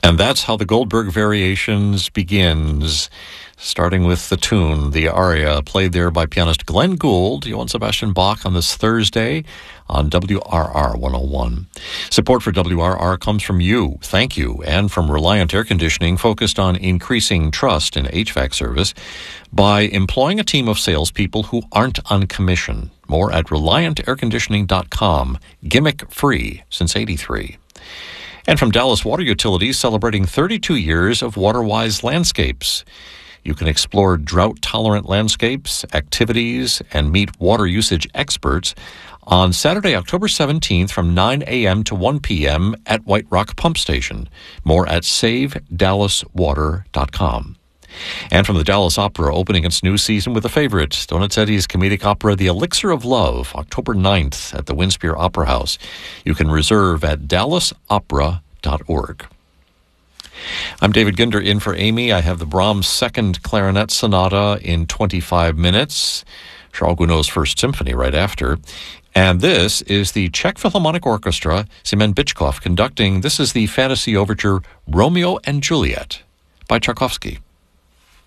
And that's how the Goldberg Variations begins, starting with the tune, the aria, played there by pianist Glenn Gould, Johann Sebastian Bach, on this Thursday on WRR 101. Support for WRR comes from you, thank you, and from Reliant Air Conditioning, focused on increasing trust in HVAC service by employing a team of salespeople who aren't on commission. More at ReliantAirConditioning.com, gimmick-free since '83. And from Dallas Water Utilities, celebrating 32 years of WaterWise landscapes. You can explore drought-tolerant landscapes, activities, and meet water usage experts on Saturday, October 17th from 9 a.m. to 1 p.m. at White Rock Pump Station. More at SaveDallasWater.com. And from the Dallas Opera, opening its new season with a favorite, Donizetti's comedic opera, The Elixir of Love, October 9th at the Winspear Opera House. You can reserve at dallasopera.org. I'm David Ginder in for Amy. I have the Brahms Second Clarinet Sonata in 25 minutes, Charles Gounod's First Symphony right after. And this is the Czech Philharmonic Orchestra, Semen Bichkov conducting. This is the Fantasy Overture, Romeo and Juliet by Tchaikovsky.